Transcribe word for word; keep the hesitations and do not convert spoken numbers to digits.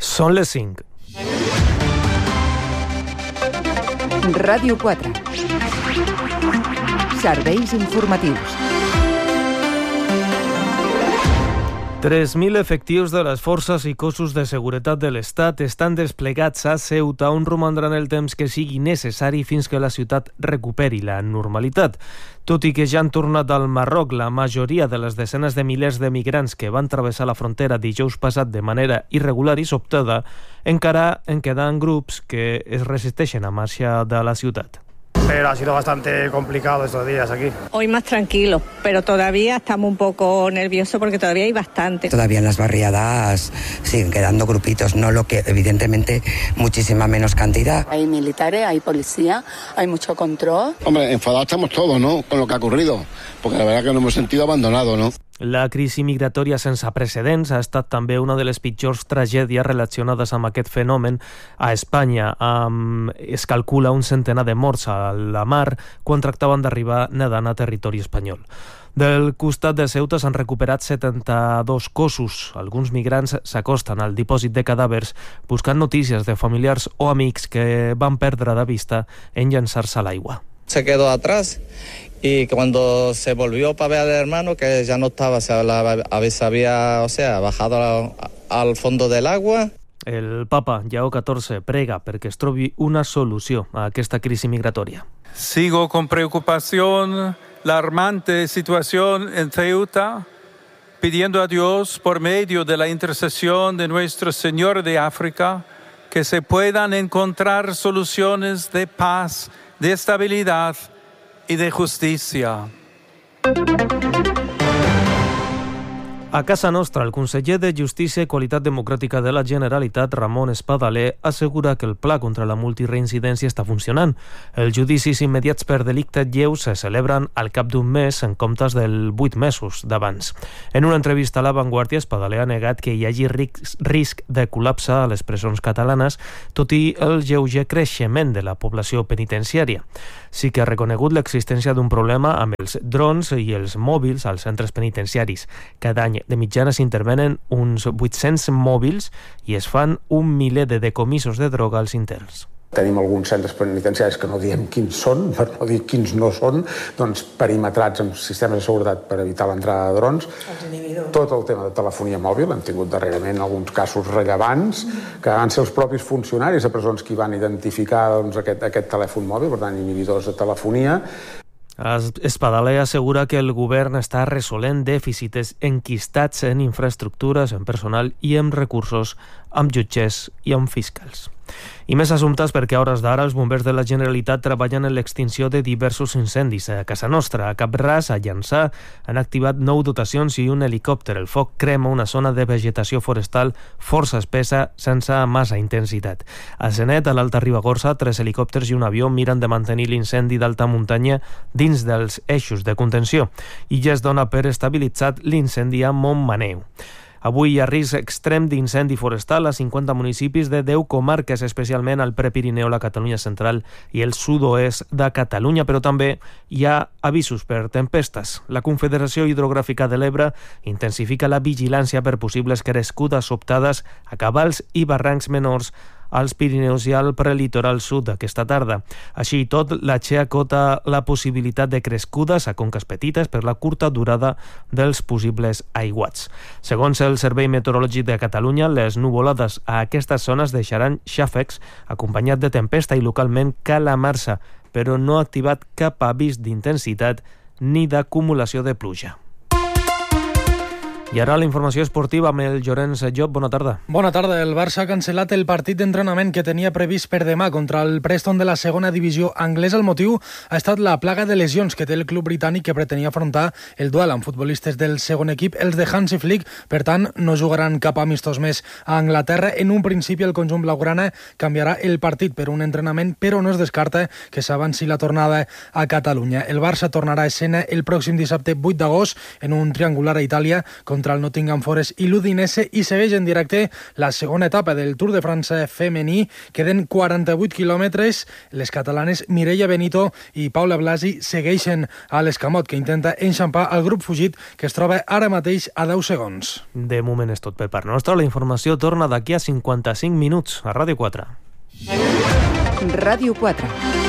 Són les cinc. Ràdio quatre. Serveis informatius. tres mil efectius de les forces i cossos de seguretat de l'Estat estan desplegats a Ceuta, on romandran el temps que sigui necessari fins que la ciutat recuperi la normalitat. Tot i que ja han tornat al Marroc la majoria de les desenes de milers de migrants que van travessar la frontera dijous passat de manera irregular i sobtada, encara en queden grups que es resisteixen a marxar de la ciutat. Pero ha sido bastante complicado estos días aquí. Hoy más tranquilo, pero todavía estamos un poco nerviosos porque todavía hay bastante. Todavía en las barriadas siguen quedando grupitos, no lo que evidentemente muchísima menos cantidad. Hay militares, hay policía, hay mucho control. Hombre, enfadados estamos todos, ¿no?, con lo que ha ocurrido, porque la verdad que nos hemos sentido abandonados, ¿no? La crisi migratòria sense precedents ha estat també una de les pitjors tragèdies relacionades amb aquest fenomen a Espanya. Um, es calcula un centenar de morts a la mar quan tractaven d'arribar nedant a territori espanyol. Del costat de Ceuta s'han recuperat setanta-dos cossos. Alguns migrants s'acosten al dipòsit de cadàvers buscant notícies de familiars o amics que van perdre de vista en llançar-se a l'aigua. Se quedó atrás y cuando se volvió para ver al hermano, que ya no estaba, se había, o sea, bajado al, al fondo del agua. El papa Lleó catorze prega perquè es trobi una solució a aquesta crisi migratòria. Sigo con preocupación la alarmante situación en Ceuta, pidiendo a Dios, por medio de la intercesión de Nuestro Señor de África, que se puedan encontrar soluciones de paz, de estabilidad y de justicia. A casa nostra, el conseller de Justícia i Qualitat Democràtica de la Generalitat, Ramon Espadaler, assegura que el pla contra la multireincidència està funcionant. Els judicis immediats per delicte lleu se celebren al cap d'un mes en comptes del vuit mesos d'abans. En una entrevista a La Vanguardia, Espadaler ha negat que hi hagi risc de col·lapse a les presons catalanes, tot i el lleuger creixement de la població penitenciària. Sí que ha reconegut l'existència d'un problema amb els drons i els mòbils als centres penitenciaris. Cada any de mitjana s'intervenen uns vuit-cents mòbils i es fan un miler de decomisos de droga als interns. Tenim alguns centres penitenciaris que no diem quins són, per no dir quins no són, doncs perimetrats amb sistemes de seguretat per evitar l'entrada de drons. Tot el tema de telefonia mòbil, hem tingut darrerament alguns casos rellevants que van ser els propis funcionaris de presons qui van identificar doncs, aquest, aquest telèfon mòbil, per tant, inhibidors de telefonia. Espadaler assegura que el govern està resolent dèficits enquistats en infraestructures, en personal i en recursos, amb jutges i amb fiscals. I més assumptes perquè a hores d'ara els bombers de la Generalitat treballen en l'extinció de diversos incendis a casa nostra. A Cap-ras, a Llançà, han activat nou dotacions i un helicòpter. El foc crema una zona de vegetació forestal força espessa sense massa intensitat. A Senet, a l'Alta Ribagorça, tres helicòpters i un avió miren de mantenir l'incendi d'alta muntanya dins dels eixos de contenció i ja es dona per estabilitzat l'incendi a Montmaneu. Avui hi ha risc extrem d'incendi forestal a cinquanta municipis de deu comarques, especialment al Prepirineu, la Catalunya central i el sud-oest de Catalunya, però també hi ha avisos per tempestes. La Confederació Hidrogràfica de l'Ebre intensifica la vigilància per possibles crescudes sobtades a cabals i barrancs menors als Pirineus i al prelitoral sud aquesta tarda. Així i tot, la Che acota la possibilitat de crescudes a conques petites per la curta durada dels possibles aiguats. Segons el Servei Meteorològic de Catalunya, les nuvolades a aquestes zones deixaran xàfecs acompanyat de tempesta i localment calamarsa, però no ha activat cap avís d'intensitat ni d'acumulació de pluja. I ara la informació esportiva amb el Llorenç Llop. Bona tarda. Bona tarda. El Barça ha cancel·lat el partit d'entrenament que tenia previst per demà contra el Preston de la segona divisió anglesa. El motiu ha estat la plaga de lesions que té el club britànic, que pretenia afrontar el duel amb futbolistes del segon equip, els de Hansi Flick. Per tant, no jugaran cap amistós més a Anglaterra. En un principi, el conjunt blaugrana canviarà el partit per un entrenament, però no es descarta que s'avanci la tornada a Catalunya. El Barça tornarà a escena el pròxim dissabte vuit d'agost en un triangular a Itàlia contra contra el Nottingham Forest i l'Udinese, i segueix en directe la segona etapa del Tour de France femení. Queden quaranta-vuit quilòmetres. Les catalanes Mireia Benito i Paula Blasi segueixen a l'escamot, que intenta enxampar el grup fugit, que es troba ara mateix a deu segons. De moment és tot per part nostra. La informació torna d'aquí a cinquanta-cinc minuts a Ràdio quatre. Ràdio quatre.